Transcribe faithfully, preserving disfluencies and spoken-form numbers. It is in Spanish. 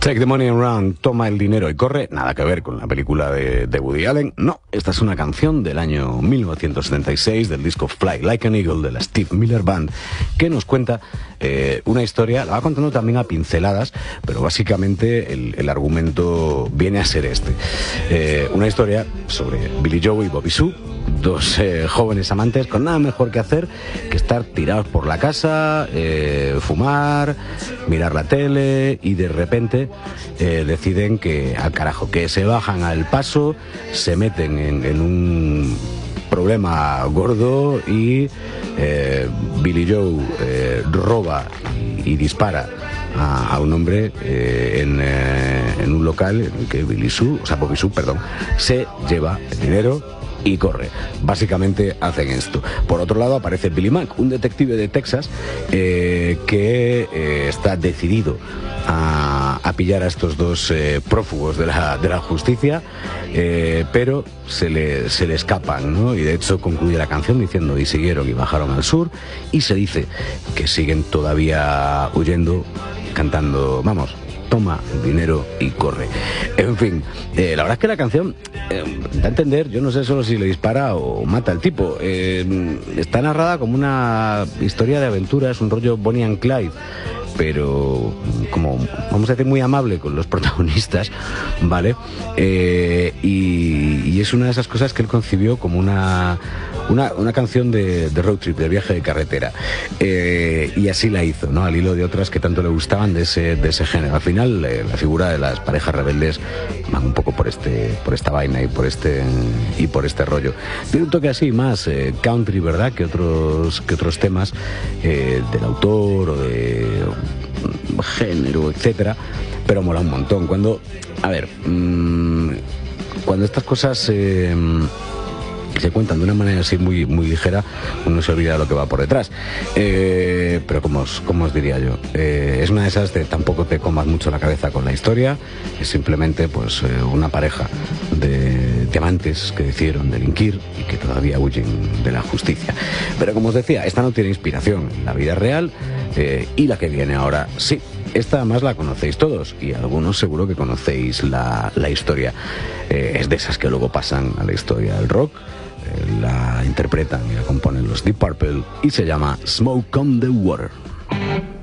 Take the money and run, toma el dinero y corre, nada que ver con la película de, de Woody Allen. No, esta es una canción del año mil novecientos setenta y seis del disco Fly Like an Eagle de la Steve Miller Band, que nos cuenta eh, una historia, la va contando también a pinceladas, pero básicamente el, el argumento viene a ser este. Eh, una historia sobre Billy Joe y Bobby Sue, dos eh, jóvenes amantes con nada mejor que hacer que estar tirados por la casa, eh, fumar, mirar la tele y de repente eh, deciden que al carajo, que se bajan al paso, se meten en, en un problema gordo y eh, Billy Joe eh, roba y, y dispara a, a un hombre eh, en, eh, en un local en el que Billy Sue, o sea Bobby Sue, perdón, se lleva el dinero y corre. Básicamente hacen esto. Por otro lado aparece Billy Mack, un detective de Texas eh, que eh, está decidido a, a pillar a estos dos eh, prófugos de la, de la justicia, eh, pero se le, se le escapan, ¿no? Y de hecho concluye la canción diciendo y siguieron y bajaron al sur, y se dice que siguen todavía huyendo, cantando, vamos, toma dinero y corre. En fin, eh, la verdad es que la canción eh, da a entender, yo no sé solo si le dispara o mata al tipo. Eh, está narrada como una historia de aventura, es un rollo Bonnie and Clyde, pero como, vamos a decir, muy amable con los protagonistas, ¿vale? Eh, y, y es una de esas cosas que él concibió como una, una, una canción de, de road trip, de viaje de carretera. Eh, y así la hizo, ¿no? Al hilo de otras que tanto le gustaban de ese, de ese género. Al final, eh, la figura de las parejas rebeldes van un poco por este, por esta vaina y por este, y por este rollo. Tiene un toque así más eh, country, ¿verdad? Que otros, que otros temas eh, del autor o de género, etcétera, pero mola un montón. Cuando, a ver, mmm, cuando estas cosas eh, se cuentan de una manera así muy, muy ligera, uno se olvida de lo que va por detrás. Eh, pero como os, como os diría yo, eh, es una de esas de tampoco te comas mucho la cabeza con la historia, es simplemente pues eh, una pareja de diamantes que decidieron delinquir y que todavía huyen de la justicia. Pero como os decía, esta no tiene inspiración en la vida real, eh, y la que viene ahora sí. Esta además la conocéis todos y algunos seguro que conocéis la, la historia. Eh, es de esas que luego pasan a la historia del rock. Eh, la interpretan y la componen los Deep Purple y se llama Smoke on the Water.